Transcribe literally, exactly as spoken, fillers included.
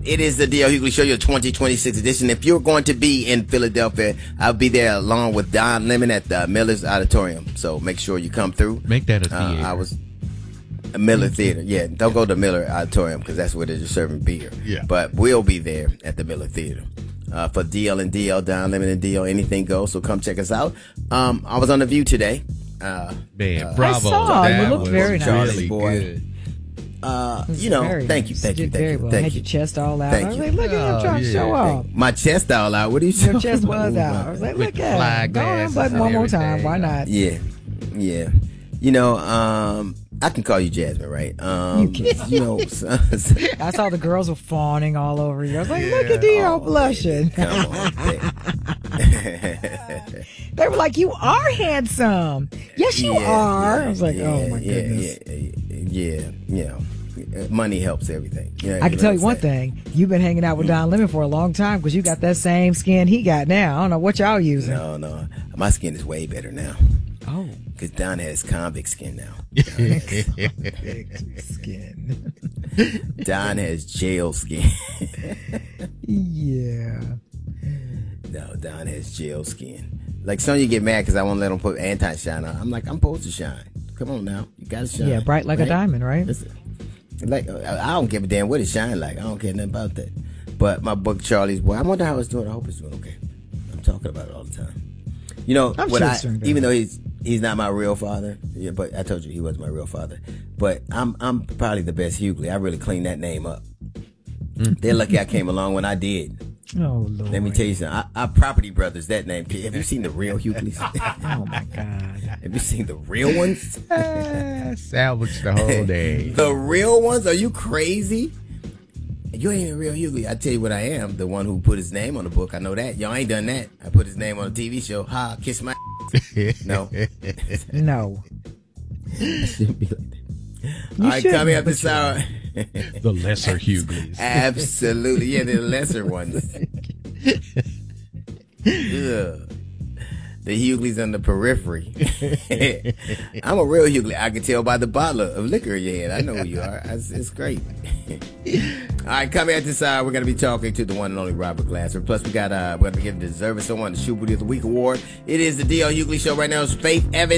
It is the D L Hughley Show, your twenty twenty-six edition. If you're going to be in Philadelphia, I'll be there along with Don Lemon at the Miller's Auditorium. So make sure you come through. Make that a theater. Uh, I was a Miller Theater. Yeah, don't go to Miller Auditorium because that's where they're just serving beer. Yeah. But we'll be there at the Miller Theater. Uh, for D L and D L, Don Lemon and D L, anything goes. So come check us out. Um, I was on The View today. Uh, Man, uh, bravo. I saw. That You looked was very nice. really Boy. good. Uh, This is you know, very thank nice. you, thank you, did thank very you, well. thank Had you. your chest all out. Thank I was you. like, look at him Oh, trying to yeah. show off. My chest all out. What are you Your talking chest was about? out. I was like, With look the at fly him. Go ahead, glasses button and one more everything. time. Why not? Yeah, yeah. You know, um, I can call you Jasmine, right? Um, You can. You know, so- I saw the girls were fawning all over you. I was like, look at D L blushing. come on. They were like, you are handsome. Yes, you Yeah, are. yeah, I was like, yeah, oh my yeah, goodness. Yeah, yeah, you know, money helps everything. You know, I can know tell what you I'm one saying? thing. You've been hanging out with Don Lemon for a long time because you got that same skin he got now. I don't know what y'all using. No, no, my skin is way better now. Oh, Because Don has convict skin now. big skin. Don has jail skin. Yeah. No, Don has jail skin. Like, some of you get mad because I won't let them put anti-shine on. I'm like, I'm supposed to shine. Come on now. You got to shine. Yeah, bright like a right? diamond, right? Listen, like, I don't give a damn what it shine like. I don't care nothing about that. But my book, Charlie's Boy, I wonder how it's doing. I hope it's doing okay. I'm talking about it all the time. You know, I'm what sure I, it's doing good. even though he's he's not my real father, yeah, but I told you he was my real father. But I'm I'm probably the best Hughley. I really cleaned that name up. They're lucky I came along when I did. Oh, Lord. Let me tell you something. I, I Property Brothers, that name. Have you seen the real Hughleys? Oh, my God. Have you seen the real ones? Ah, salvage the whole day. The real ones? Are you crazy? You ain't a real Hughley. I tell you what I am. The one who put his name on the book. I know that. Y'all ain't done that. I put his name on a T V show. Ha, kiss my No. No. Shouldn't be like that. You All right, shouldn't, coming up but this you hour. The lesser Hughleys. Absolutely. Yeah, the lesser ones. Ugh. The Hughleys on the periphery. I'm a real Hughley. I can tell by the bottle of liquor in your hand. I know who you are. It's, it's great. All right, coming at this hour, we're going to be talking to the one and only Robert Glasser. Plus, we got uh, we're going to be giving the deserving someone the Shoe Booty of the Week award. It is the D L Hughley Show right now. It's Faith Evans.